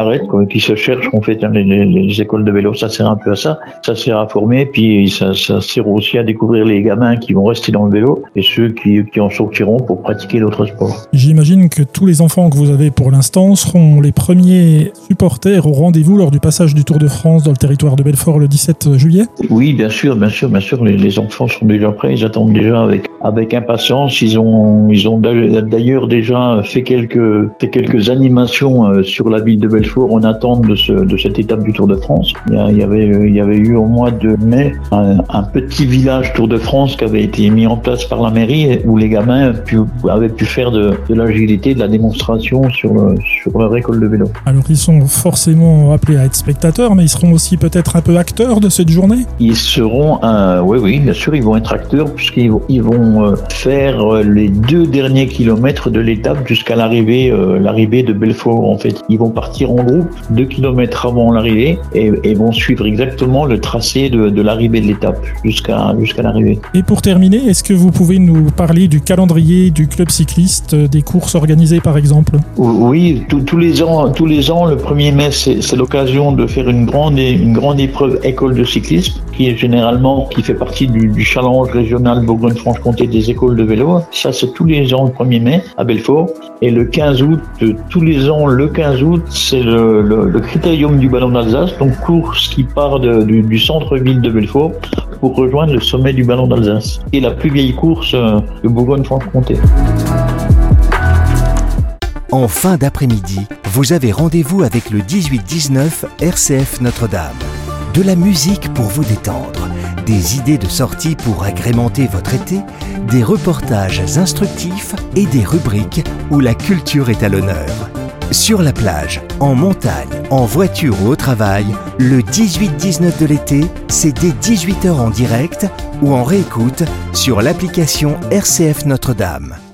arrêtent, quoi, qui se cherchent. En fait, les écoles de vélo, ça sert un peu à ça. Ça sert à former, puis ça sert aussi à découvrir les gamins qui vont rester dans le vélo et ceux qui en sortiront pour pratiquer d'autres sports. J'imagine que tous les enfants que vous avez pour l'instant seront les premiers supporters au rendez-vous lors du passage du Tour de France dans le territoire de Belfort le 17 juillet. Oui, bien sûr. Les enfants sont déjà prêts. Ils attendent déjà avec impatience. Ils ont d'ailleurs déjà fait quelques animations sur la ville de Belfort en attente de cette étape du Tour de France. Il y avait eu au mois de mai un petit village Tour de France qui avait été mis en place par la mairie où les gamins avaient pu faire de l'agilité, de la démonstration sur leur école de vélo. Alors ils sont forcément appelés à être spectateurs, mais ils seront aussi peut-être un peu acteurs de cette journée. Ils seront, oui, bien sûr, ils vont être acteurs puisqu'ils vont faire les 2 derniers kilomètres de l'étape jusqu'à l'arrivée de Belfort. En fait, ils vont partir en groupe 2 kilomètres avant l'arrivée et vont suivre exactement le tracé de l'arrivée de l'étape jusqu'à l'arrivée. Et pour terminer, est-ce que vous pouvez nous parler du calendrier du club cycliste, des courses organisées par exemple? Oui, tous les ans, le 1er mai, c'est l'occasion de faire une grande épreuve école de cyclisme qui fait partie du challenge régional Bourgogne-Franche-Comté des écoles de vélo. Ça, c'est tous les ans le 1er mai à Belfort. Et le 15 août, tous les ans, le 15 août, c'est le critérium du Ballon d'Alsace, donc course qui part du centre-ville de Belfort pour rejoindre le sommet du Ballon d'Alsace. Et la plus vieille course de Bourgogne-Franche-Comté. En fin d'après-midi, vous avez rendez-vous avec le 18-19 RCF Notre-Dame. De la musique pour vous détendre, des idées de sortie pour agrémenter votre été, des reportages instructifs et des rubriques où la culture est à l'honneur. Sur la plage, en montagne, en voiture ou au travail, le 18-19 de l'été, c'est dès 18h en direct ou en réécoute sur l'application RCF Notre-Dame.